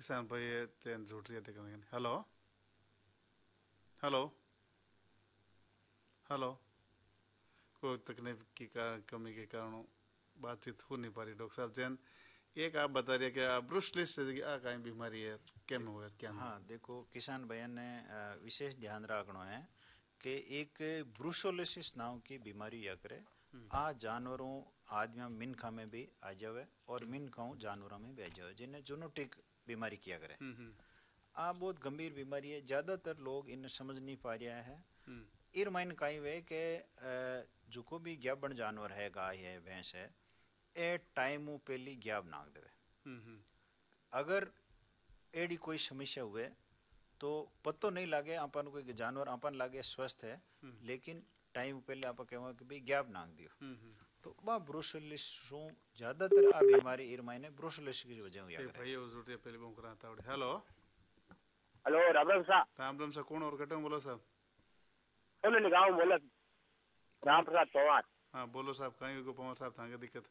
किसान भाई तेन झूठ रही है। हेलो हेलो हेलो, कोई तकनीक की कमी के कारण बातचीत हो नहीं पा रही। डॉक्टर साहब जैन एक आप बता रहे कि ब्रुसलिस कहीं बीमारी है क्या हुआ क्या नहीं? हाँ देखो, किसान भैया ने विशेष ध्यान रखना है कि एक ब्रुसोलिसिस नाम की बीमारी या करे आ जानवरों आदमियों मिनखा में भी आ जावे और मिनखाओं जानवरों में भी आ जावे, जिन्हें जूनोटिक बीमारी किया करे। आ बहुत गंभीर बीमारी है, ज़्यादातर लोग इन्हें समझ नहीं पा रहा है। इर माइन कहीं वे के जो को भी ग्याबन जानवर है, गाय है भैंस है, ए टाइम पहली ग्याब नाक देवे। अगर एडी कोई समस्या हुए तो पतो नहीं लागे अपन कोई जानवर अपन लागे स्वस्थ है, लेकिन टाइम पहले आप कहें कि भाई गैप नाक दियो तो बा ब्रुसलिस ज्यादातर आ बीमारी इर मायने ब्रुसलिस की वजह हुई है। भाई वो जरूरत है पहले बोल कराता है। हेलो हेलो राम राम सा। राम राम सा कौन और कटे बोलो साहब? बोलो गाँव बोला राम प्रसाद पवार। हाँ बोलो साहब, कहीं को पवार साहब थांगे दिक्कत?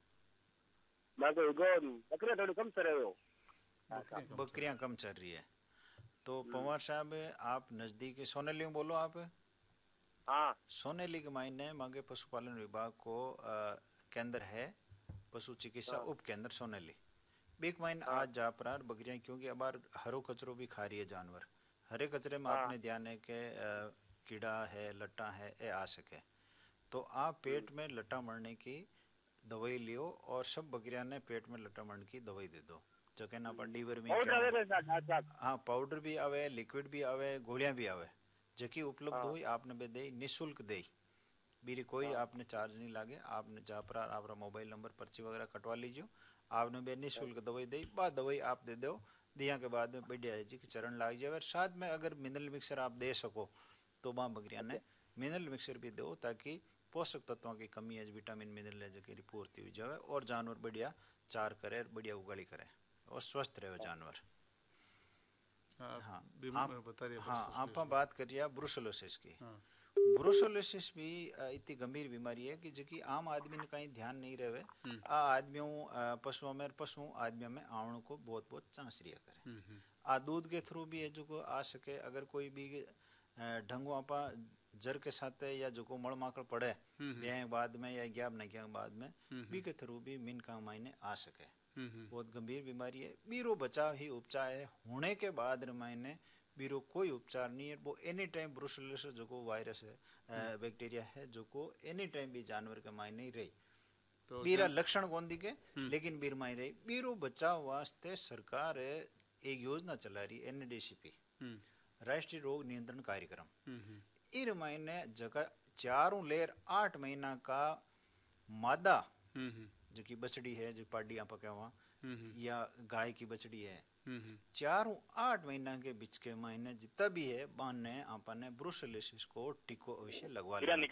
मैं तो बकरियां थोड़ी कम चल रहे हो। बकरियां कम चल रही है तो पवार साहब आप नजदीक सोनेली में बोलो आप। हाँ सोनेली के मायने मांगे पशुपालन विभाग को केंद्र है, पशु चिकित्सा उप केंद्र सोनेली। बीक माइन आज जा प्रार बकरियां, क्योंकि अब हरो कचरो भी खा रही है जानवर। हरे कचरे में आपने ध्यान है कि कीड़ा है लट्टा है ये आ सके, तो आप पेट में लट्टा मरने की दवाई लियो और सब बकरियां ने पेट में लट्टा मरने की दवाई दे दो। जो कहना पर लीवर में हाँ पाउडर भी आवे, लिक्विड भी आवे, गोलियां भी आवे, जबकि उपलब्ध हुई आपने बे दे निःशुल्क दे बीरी, कोई आपने चार्ज नहीं लागे। आपने जा पर आप मोबाइल नंबर पर्ची वगैरह कटवा लीजिए, आपने बे निःशुल्क दवाई दी, बाद दवाई आप दे दो दिया के बाद में बढ़िया जी की चरण लाग जाए। साथ में अगर मिनरल मिक्सर आप दे सको तो वहाँ बकरियां ने मिनरल मिक्सर भी दो, ताकि पोषक तत्वों की कमी है, विटामिन मिनरल है जो की पूर्ति हो जाए और जानवर बढ़िया चार करे, बढ़िया उगाड़ी करे और स्वस्थ रहे जानवर। हाँ आप बात करिए ब्रुसोलिसिस की। ब्रुसोलिसिस भी इतनी गंभीर बीमारी है कि जो आम आदमी ने कहीं ध्यान नहीं रहे, आ आदमियों पशुओं में पशु आदमियों में आने को बहुत बहुत चांस रिया करे। आ दूध के थ्रू भी है जो को आ सके, अगर कोई भी ढंगो आपा जर के साथ या जो को मड़ माकड़ पड़े ब्याह बाद में या ग्याब न ग्याब बाद में बी के थ्रू भी मिन का मायने आ सके। बहुत गंभीर बीमारी है। बीरो बचाव ही उपचार है, होने के बाद मायने बीरो कोई उपचार नहीं है। वो एनी टाइम ब्रुसोलिसिस जो को वायरस है बैक्टीरिया है जो को एनी टाइम भी जानवर के मायने ही रही तो बीरा लक्षण कौन दिखे, लेकिन बीर माई रही। बीरो बचाव वास्ते सरकार एक योजना चला रही NDCP, राष्ट्रीय रोग नियंत्रण कार्यक्रम। इर महीने जगह चारों लेर 8 महीना का मादा जो की बछड़ी है, जो पाडी आप कहवा या गाय की बछड़ी है, चारों 8 महीना के बीच के महीने जितना भी है बाने आपने ब्रुसोलिसिस को टीको अवश्य लगवा लिया।